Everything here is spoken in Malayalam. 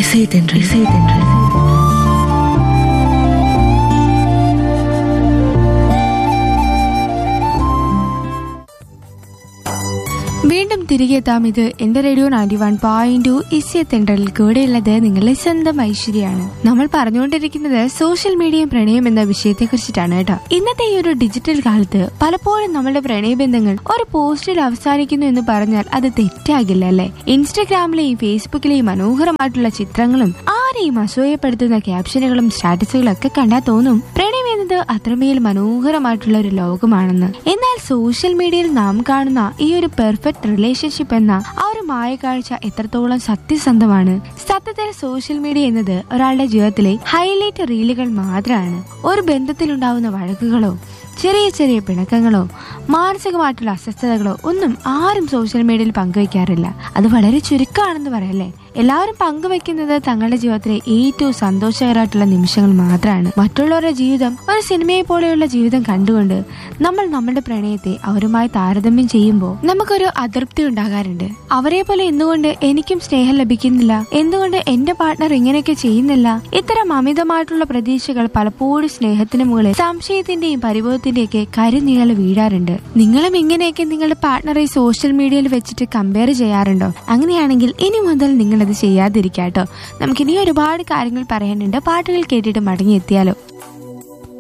இசை தென்றல் இசை தென்றல். വീണ്ടും തിരികെ എത്താം. ഇത് എന്റെ റേഡിയോ 91.2 ഇസ്യ തെണ്ടറിൽ കൂടെയുള്ളത് നിങ്ങളുടെ സ്വന്തം ഐശ്വര്യാണ്. നമ്മൾ പറഞ്ഞുകൊണ്ടിരിക്കുന്നത് സോഷ്യൽ മീഡിയയും പ്രണയം എന്ന വിഷയത്തെ കുറിച്ചിട്ടാണ് കേട്ടോ. ഇന്നത്തെ ഈ ഒരു ഡിജിറ്റൽ കാലത്ത് പലപ്പോഴും നമ്മുടെ പ്രണയബന്ധങ്ങൾ ഒരു പോസ്റ്റിൽ അവസാനിക്കുന്നു എന്ന് പറഞ്ഞാൽ അത് തെറ്റാകില്ല അല്ലെ? ഇൻസ്റ്റഗ്രാമിലെയും ഫേസ്ബുക്കിലെയും മനോഹരമായിട്ടുള്ള ചിത്രങ്ങളും ആരെയും അസൂയപ്പെടുത്തുന്ന ക്യാപ്ഷനുകളും സ്റ്റാറ്റസുകളും ഒക്കെ കണ്ടാൽ തോന്നും പ്രണയം എന്നത് അത്രമേൽ മനോഹരമായിട്ടുള്ള ഒരു ലോകമാണെന്ന്. എന്നാൽ സോഷ്യൽ മീഡിയയിൽ നാം കാണുന്ന ഈ ഒരു പെർഫെക്റ്റ് റിലേഷൻഷിപ്പ് എന്ന ആ ഒരു മായക്കാഴ്ച എത്രത്തോളം സത്യസന്ധമാണ്? സത്യത്തിൽ സോഷ്യൽ മീഡിയ എന്നത് ഒരാളുടെ ജീവിതത്തിലെ ഹൈലൈറ്റ് റീലുകൾ മാത്രമാണ്. ഒരു ബന്ധത്തിലുണ്ടാവുന്ന വഴക്കുകളോ ചെറിയ ചെറിയ പിണക്കങ്ങളോ മാനസികമായിട്ടുള്ള അസ്വസ്ഥതകളോ ഒന്നും ആരും സോഷ്യൽ മീഡിയയിൽ പങ്കുവെക്കാറില്ല. അത് വളരെ ചുരുക്കമാണെന്ന് പറയല്ലേ. എല്ലാവരും പങ്കുവെക്കുന്നത് തങ്ങളുടെ ജീവിതത്തിലെ ഏറ്റവും സന്തോഷകരമായിട്ടുള്ള നിമിഷങ്ങൾ മാത്രമാണ്. മറ്റുള്ളവരുടെ ജീവിതം ഒരു സിനിമയെ പോലെയുള്ള ജീവിതം കണ്ടുകൊണ്ട് നമ്മൾ നമ്മുടെ പ്രണയത്തെ അവരുമായി താരതമ്യം ചെയ്യുമ്പോൾ നമുക്കൊരു അതൃപ്തി ഉണ്ടാകാറുണ്ട്. അവരെ പോലെ എന്തുകൊണ്ട് എനിക്കും സ്നേഹം ലഭിക്കുന്നില്ല, എന്തുകൊണ്ട് എന്റെ പാർട്ട്ണർ ഇങ്ങനെയൊക്കെ ചെയ്യുന്നില്ല? ഇത്തരം അമിതമായിട്ടുള്ള പ്രതീക്ഷകൾ പലപ്പോഴും സ്നേഹത്തിന് മുകളിൽ സംശയത്തിന്റെയും പരിഭവത്തിന്റെയും ഒക്കെ കരിനീള വീഴാറുണ്ട്. നിങ്ങളും ഇങ്ങനെയൊക്കെ നിങ്ങളുടെ പാർട്ട്ണറെ സോഷ്യൽ മീഡിയയിൽ വെച്ചിട്ട് കമ്പയർ ചെയ്യാറുണ്ടോ? അങ്ങനെയാണെങ്കിൽ ഇനി മുതൽ നിങ്ങളത് ചെയ്യാതിരിക്കാട്ടോ. നമുക്കിനി ഒരുപാട് കാര്യങ്ങൾ പറയാനുണ്ട്. പാട്ടുകൾ കേട്ടിട്ട് മടങ്ങി എത്തിയാലോ.